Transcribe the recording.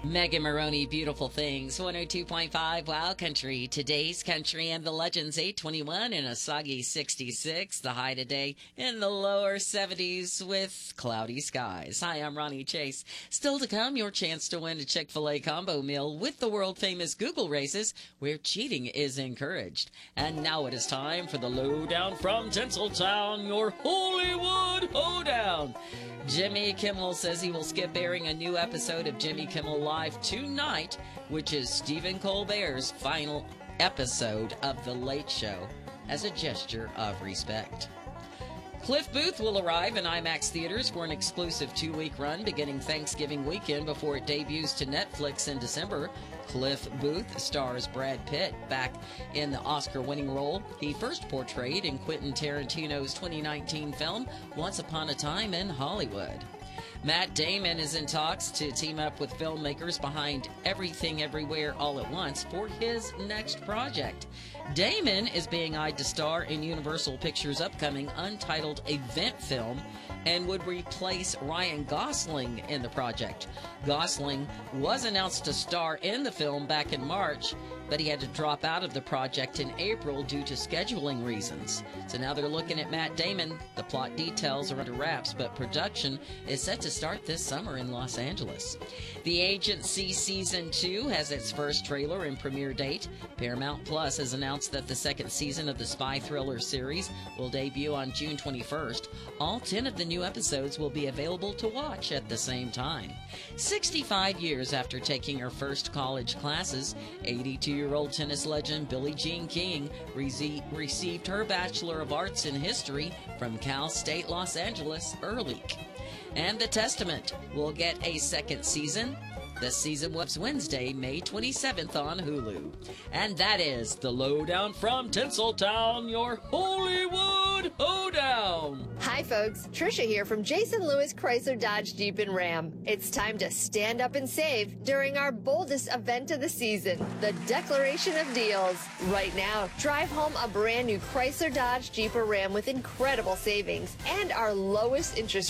Megan Maroney, Beautiful Things, 102.5 Wild Country. Today's country and the legends, 821 and a soggy 66. The high today in the lower 70s with cloudy skies. Hi, I'm Ronnie Chase. Still to come, your chance to win a Chick-fil-A combo meal with the world-famous Google races where cheating is encouraged. And now it is time for the lowdown from Tinseltown, your Hollywood hoedown. Jimmy Kimmel says he will skip airing a new episode of Jimmy Kimmel Live tonight, which is Stephen Colbert's final episode of The Late Show, as a gesture of respect. Cliff Booth will arrive in IMAX theaters for an exclusive 2-week run beginning Thanksgiving weekend before it debuts to Netflix in December. Cliff Booth stars Brad Pitt back in the Oscar-winning role he first portrayed in Quentin Tarantino's 2019 film Once Upon a Time in Hollywood. Matt Damon is in talks to team up with filmmakers behind Everything Everywhere All at Once for his next project. Damon is being eyed to star in Universal Pictures' upcoming untitled event film and would replace Ryan Gosling in the project. Gosling was announced to star in the film back in March, but he had to drop out of the project in April due to scheduling reasons. So now they're looking at Matt Damon. The plot details are under wraps, but production is set to start this summer in Los Angeles. The Agency Season 2 has its first trailer and premiere date. Paramount Plus has announced that the second season of the spy thriller series will debut on June 21st. All 10 of the new episodes will be available to watch at the same time. 65 years after taking her first college classes, 82-year-old tennis legend Billie Jean King received her Bachelor of Arts in History from Cal State Los Angeles early. And The Testament will get a second season. The season was Wednesday, May 27th on Hulu. And that is the lowdown from Tinseltown, your Hollywood hoedown. Hi folks, Trisha here from Jason Lewis Chrysler Dodge Jeep and Ram. It's time to stand up and save during our boldest event of the season, the Declaration of Deals. Right now, drive home a brand new Chrysler Dodge Jeep or Ram with incredible savings and our lowest interest